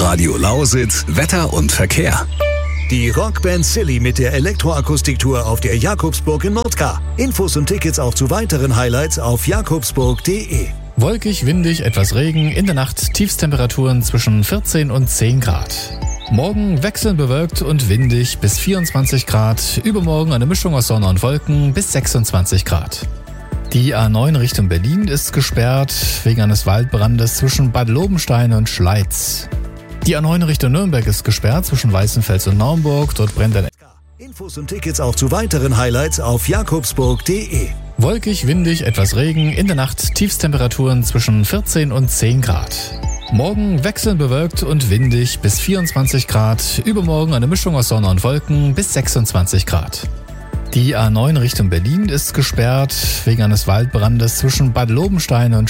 Radio Lausitz Wetter und Verkehr. Die Rockband Silly mit der Elektroakustiktour auf der Jakobsburg in Murtka. Infos und Tickets auch zu weiteren Highlights auf jakobsburg.de. Wolkig, windig, etwas Regen, in der Nacht Tiefstemperaturen zwischen 14 und 10 Grad. Morgen wechselnd bewölkt und windig bis 24 Grad, übermorgen eine Mischung aus Sonne und Wolken bis 26 Grad. Die A9 Richtung Berlin ist gesperrt wegen eines Waldbrandes zwischen Bad Lobenstein und Schleiz. Die A9 Richtung Nürnberg ist gesperrt zwischen Weißenfels und Naumburg, dort brennt ein... Infos und Tickets auch zu weiteren Highlights auf jakobsburg.de. Wolkig, windig, etwas Regen, in der Nacht Tiefstemperaturen zwischen 14 und 10 Grad. Morgen wechselnd bewölkt und windig bis 24 Grad, übermorgen eine Mischung aus Sonne und Wolken bis 26 Grad. Die A9 Richtung Berlin ist gesperrt wegen eines Waldbrandes zwischen Bad Lobenstein und